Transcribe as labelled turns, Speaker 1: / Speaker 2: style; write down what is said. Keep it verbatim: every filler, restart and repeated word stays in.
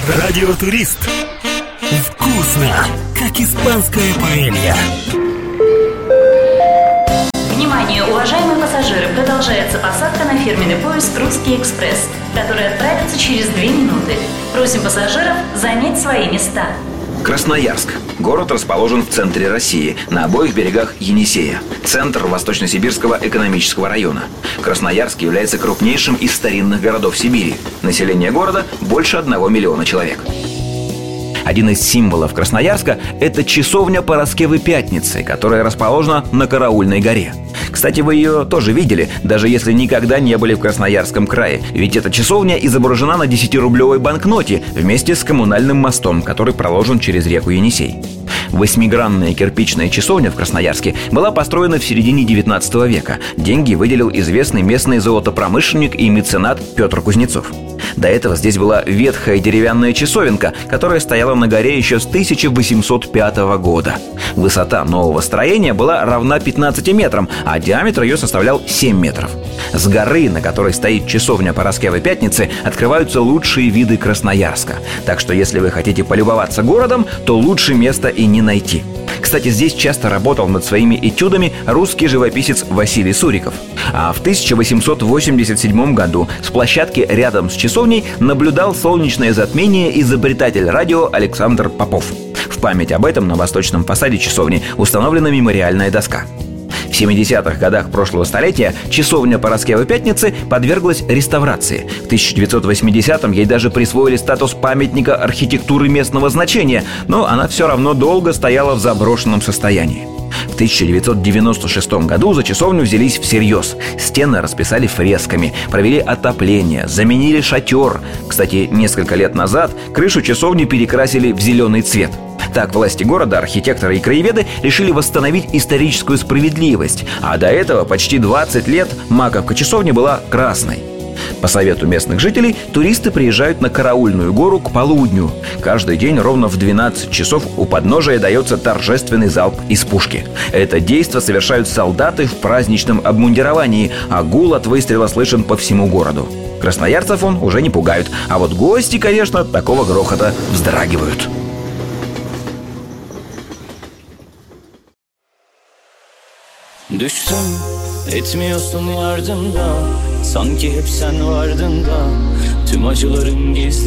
Speaker 1: Радиотурист. Вкусно, как испанская паэлья.
Speaker 2: Внимание, уважаемые пассажиры, продолжается посадка на фирменный поезд «Русский экспресс», который отправится через две минуты. Просим пассажиров занять свои места.
Speaker 3: Красноярск. Город расположен в центре России, на обоих берегах Енисея. Центр Восточно-Сибирского экономического района. Красноярск является крупнейшим из старинных городов Сибири. Население города больше одного миллиона человек. Один из символов Красноярска – это часовня Параскевы Пятницы, которая расположена на Караульной горе. Кстати, вы ее тоже видели, даже если никогда не были в Красноярском крае. Ведь эта часовня изображена на десятирублевой банкноте вместе с коммунальным мостом, который проложен через реку Енисей. Восьмигранная кирпичная часовня в Красноярске была построена в середине девятнадцатого века. Деньги выделил известный местный золотопромышленник и меценат Петр Кузнецов. До этого здесь была ветхая деревянная часовенка, которая стояла на горе еще с тысяча восемьсот пятого года. Высота нового строения была равна пятнадцати метрам, а диаметр ее составлял семь метров. С горы, на которой стоит часовня Параскевы Пятницы, открываются лучшие виды Красноярска. Так что если вы хотите полюбоваться городом, то лучше места и не найти. Кстати, здесь часто работал над своими этюдами русский живописец Василий Суриков. А в тысяча восемьсот восемьдесят седьмом году с площадки рядом с часовней наблюдал солнечное затмение изобретатель радио Александр Попов. В память об этом на восточном фасаде часовни установлена мемориальная доска. В семидесятых годах прошлого столетия часовня Параскевы Пятницы подверглась реставрации. В тысяча девятьсот восьмидесятом ей даже присвоили статус памятника архитектуры местного значения, но она все равно долго стояла в заброшенном состоянии. В тысяча девятьсот девяносто шестом году за часовню взялись всерьез. Стены расписали фресками, провели отопление, заменили шатер. Кстати, несколько лет назад крышу часовни перекрасили в зеленый цвет. Так власти города, архитекторы и краеведы решили восстановить историческую справедливость, а до этого почти двадцать лет маковка часовни была красной. По совету местных жителей, туристы приезжают на Караульную гору к полудню. Каждый день ровно в двенадцать часов у подножия дается торжественный залп из пушки. Это действо совершают солдаты в праздничном обмундировании, а гул от выстрела слышен по всему городу. Красноярцев он уже не пугают, а вот гости, конечно, от такого грохота вздрагивают.
Speaker 4: Düştüm, etmiyorsun yardımda. Sanki hep sen vardın da. Tüm acıların gizli